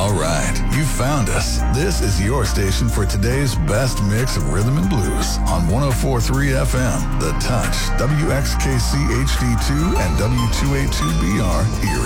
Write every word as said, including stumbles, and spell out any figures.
All right, you found us. This is your station for today's best mix of rhythm and blues on one oh four point three F M, The Touch, W X K C H D two, and W two eighty-two B R Erie.